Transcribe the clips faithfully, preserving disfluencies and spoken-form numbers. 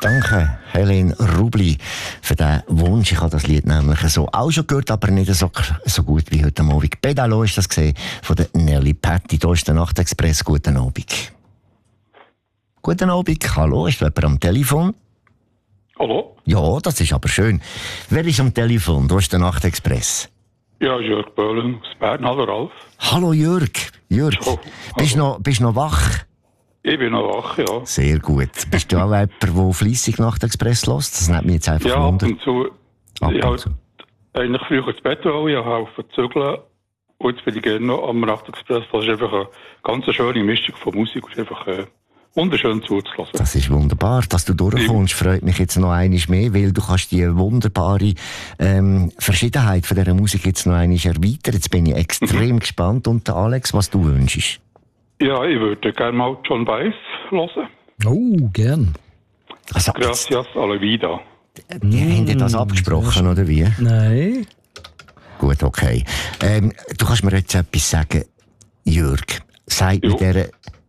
Danke, Helene Rubli, für diesen Wunsch. Ich habe das Lied nämlich so auch schon gehört, aber nicht so, so gut wie heute Abend. Pedalo ist das gesehen von der Nelly Patti. Hier ist der Nachtexpress. Guten Abend. Guten Abend. Hallo, ist jemand am Telefon? Hallo? Ja, das ist aber schön. Wer ist am Telefon? Hier ist der Nachtexpress. Ja, Jörg Böhlen aus Bern. Hallo, Ralf. Hallo, Jörg. Jörg, Oh, bist du noch, bist noch wach? Ich bin noch wach, ja. Sehr gut. Bist du auch jemand, der fleissig Nachtexpress hört? Das nimmt mich jetzt einfach Ja, ab wunder. und zu. Ab Ich und zu. habe eigentlich früher ins Bett wollen, ich habe zu zügeln. Und jetzt bin ich gerne noch am Nachtexpress. Das ist einfach eine ganz schöne Mischung von Musik. Das ist einfach äh, wunderschön zuzulassen. Das ist wunderbar, dass du durchkommst. Freut mich jetzt noch einmal mehr, weil du kannst die wunderbare ähm, Verschiedenheit von dieser Musik jetzt noch einmal erweitern. Jetzt bin ich extrem gespannt. Und Alex, was du wünschst? Ja, ich würde gerne mal John Baez hören. Oh, gern. Also, Gracias a la vida. die haben dir das abgesprochen, oder wie? Nein. Gut, okay. Ähm, du kannst mir jetzt etwas sagen, Jörg. Sagt Jo. mit dieser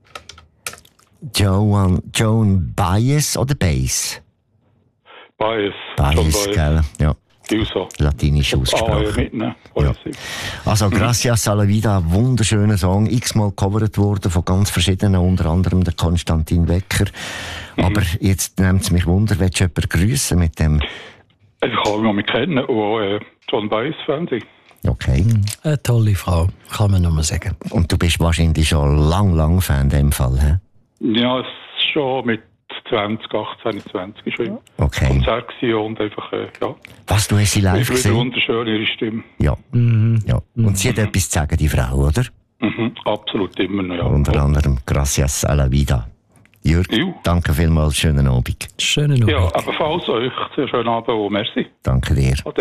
Joan, Joan Baez oder Baez? Baez. John Baez, gell? Ja, Gilso. latinisch Ah, ja, ausgesprochen. mitnehmen. Ja. Also, Gracias a la vida, ein wunderschöner Song, x-mal gecovert worden von ganz verschiedenen, unter anderem der Konstantin Wecker. Aber jetzt nimmt es mich wunder, willst du jemanden grüssen mit dem? Ich kann mich kennen und auch äh, John Baez-Fan sein. Okay. Eine tolle Frau, kann man nur mal sagen. Und du bist wahrscheinlich schon lang, lang Fan in dem Fall, hä? Ja, es ist schon mit zwanzig, achtzehn, zwanzig schon Okay. Konzert gewesen und einfach, äh, ja. Was, du hast sie live Ich finde gesehen? wunderschön, ihre Stimme. Ja. Mhm. ja. Und sie hat etwas zu sagen, die Frau, oder? Mhm, absolut immer noch, ja. Unter anderem Gracias a la vida. Jörg, Jo. danke vielmals, schönen Abend. Schönen Abend. Ja, ebenfalls euch sehr schönen Abend und merci. Danke dir. Ade.